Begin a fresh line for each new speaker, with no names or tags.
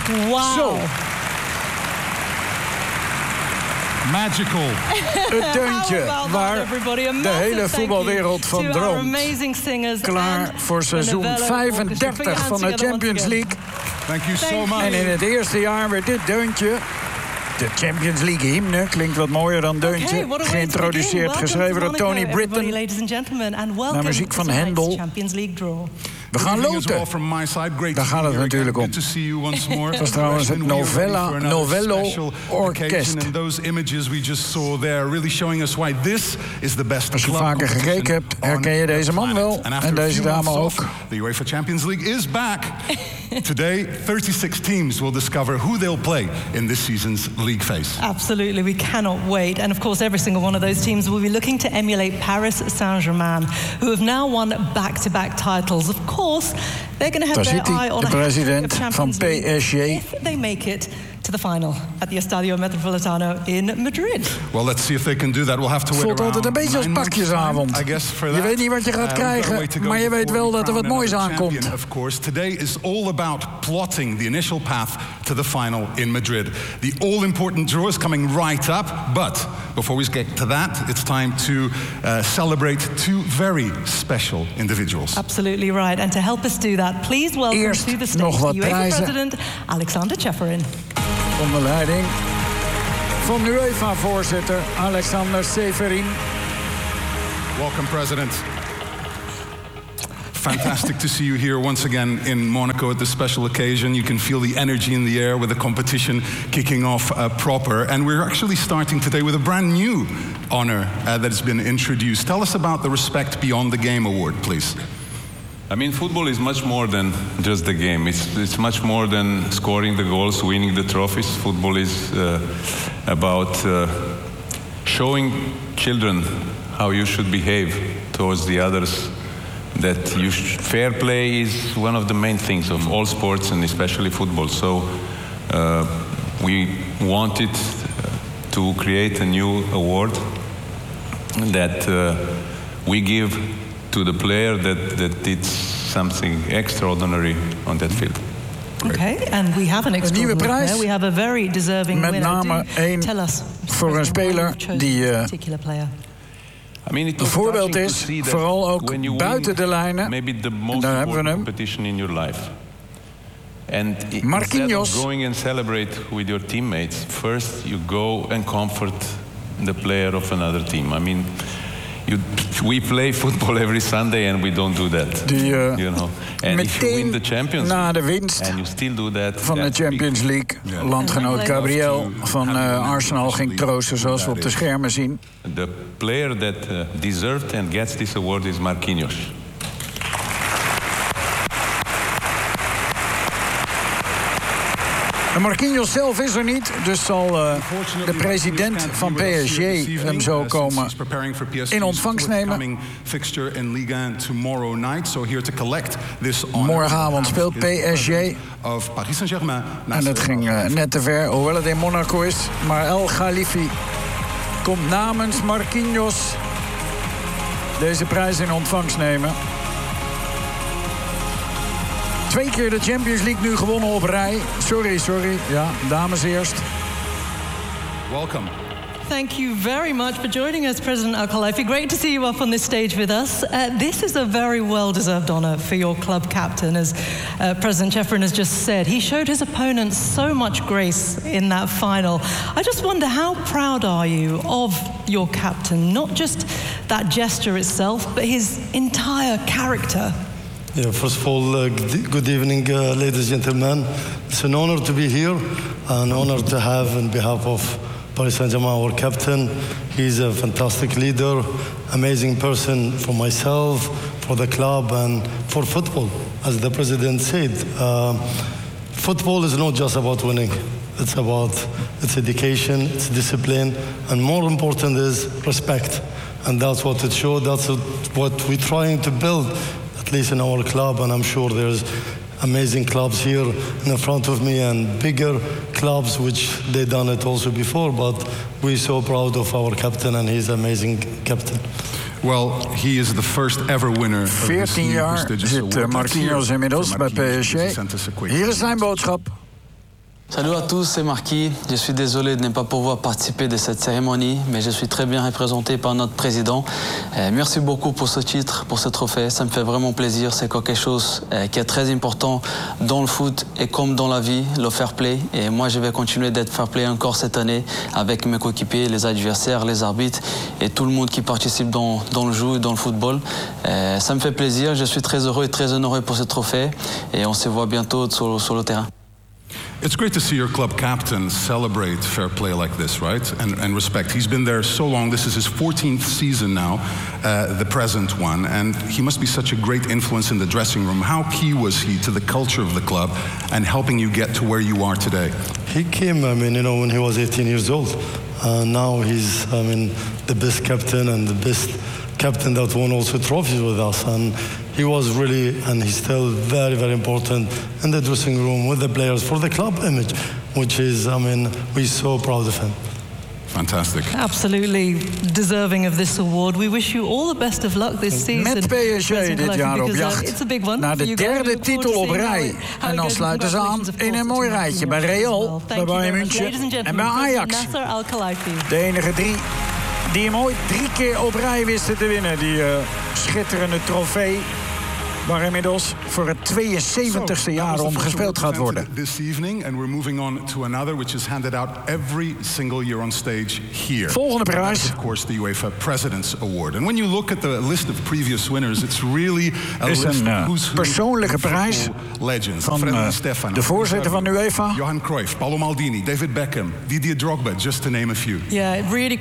Wow.
Zo.
Magical.
Het deuntje waar de hele voetbalwereld van droomt. Klaar voor seizoen 35 van de Champions League.
Thank you so much.
En in het eerste jaar werd dit deuntje, de Champions League hymne, klinkt wat mooier dan deuntje, geïntroduceerd, geschreven door Tony Britton, naar muziek van Handel. We gaan loten. Daar gaat het natuurlijk om. Het was trouwens het Novello Orkest. Als je vaker gekeken hebt, herken je deze man wel. En deze dame ook.
The UEFA Champions League is back. Today, 36 teams will discover who they'll play in this season's league phase.
Absolutely, we cannot wait. And of course, every single one of those teams will be looking to emulate Paris Saint-Germain, who have now won back-to-back titles. Of course, they're going to have their eye on
de president van PSG.
If they make it to the final at the Estadio Metropolitano in Madrid.
Well, let's see if they can do that. We'll have to wait
voelt altijd een beetje als pakjesavond. Je weet niet wat je gaat krijgen, maar je weet wel dat er wat moois aankomt.
Of course, today is all about plotting the initial path to the final in Madrid. The all-important draw is coming right up, but before we get to that, it's time to celebrate two very special individuals.
Absolutely right. And to help us do that, please welcome to the stage the UEFA president, Alexander Ceferin.
Onder leiding van UEFA-voorzitter Alexander Ceferin.
Welcome, President. Fantastic to see you here once again in Monaco at this special occasion. You can feel the energy in the air with the competition kicking off proper. And we're actually starting today with a brand new honor that has been introduced. Tell us about the Respect Beyond the Game Award, please.
I mean, football is much more than just the game. It's much more than scoring the goals, winning the trophies. Football is about showing children how you should behave towards the others. That fair play is one of the main things of all sports and especially football. So we wanted to create a new award that we give to the player that did something extraordinary on that field.
Okay, and we have an extraordinary player. We have a very deserving
met
winner.
name één voor een speler die een voorbeeld is, vooral ook buiten de lijnen. En daar hebben we hem. Marquinhos.
Going and celebrate with your teammates. First, you go and comfort the player of another team. I mean, we play football every Sunday and we don't do that. You know. And if you win the Champions
na de winst
and you still do that,
van de Champions League, landgenoot Gabriel van Arsenal ging troosten, zoals we op de schermen zien.
The player that deserved and gets this award is Marquinhos.
En Marquinhos zelf is er niet, dus zal de president van PSG hem zo komen in ontvangst nemen. Morgenavond speelt PSG. En het ging net te ver, hoewel het in Monaco is. Maar El Khalifi komt namens Marquinhos deze prijs in ontvangst nemen. 2 keer de Champions League nu gewonnen op rij. Sorry. Ja, dames eerst.
Welcome.
Thank you very much for joining us, President Al Khalifi. Great to see you up on this stage with us. This is a very well-deserved honor for your club captain. As President Ceferin has just said, he showed his opponents so much grace in that final. I just wonder, how proud are you of your captain? Not just that gesture itself, but his entire character.
Yeah, first of all, good evening, ladies and gentlemen. It's an honor to be here, an honor to have on behalf of Paris Saint-Germain our captain. He's a fantastic leader, amazing person for myself, for the club, and for football. As the president said, football is not just about winning. It's about its education, its discipline, and more important is respect. And that's what it showed. That's what we're trying to build, at least in our club, and I'm sure there's amazing clubs here in front of me and bigger clubs which they done it also before, but we're so proud of our captain and he's an amazing captain.
Well, he is the first ever winner of
14 jaar zit Marquinhos inmiddels bij PSG. Hier is zijn boodschap.
Salut à tous, c'est Marquis. Je suis désolé de ne pas pouvoir participer de cette cérémonie, mais je suis très bien représenté par notre président. Merci beaucoup pour ce titre, pour ce trophée. Ça me fait vraiment plaisir. C'est quelque chose qui est très important dans le foot et comme dans la vie, le fair play. Et moi, je vais continuer d'être fair play encore cette année avec mes coéquipiers, les adversaires, les arbitres et tout le monde qui participe dans le jeu et dans le football. Ça me fait plaisir. Je suis très heureux et très honoré pour ce trophée. Et on se voit bientôt sur le terrain.
It's great to see your club captain celebrate fair play like this, right? And respect. He's been there so long. This is his 14th season now, the present one. And he must be such a great influence in the dressing room. How key was he to the culture of the club and helping you get to where you are today?
He came, when he was 18 years old. Now he's, the best captain and the best captain that won also trophies with us. And he was really, and he's still very, very important in the dressing room with the players for the club image, which is, we're so proud of him.
Fantastic.
Absolutely deserving of this award. We wish you all the best of luck this season.
Met PSG dit jaar op jacht naar de derde titel op rij. En dan sluiten ze aan in een mooi rijtje bij Real, bij Bayern München en bij Ajax. De enige drie die hem ooit 3 keer op rij wisten te winnen. Die schitterende trofee, waar inmiddels voor het 72e jaar om gespeeld gaat worden.
This evening, and we're moving on to another, which is handed out every single year on stage here.
Volgende prijs.
Of course, the UEFA President's Award. And when you look at the list of previous winners, it's really a list of who's
persoonlijke prijs
legends.
Van de voorzitter van de UEFA.
Johan Cruyff, Paolo Maldini, David Beckham, Didier Drogba, just to name a few.
Yeah, really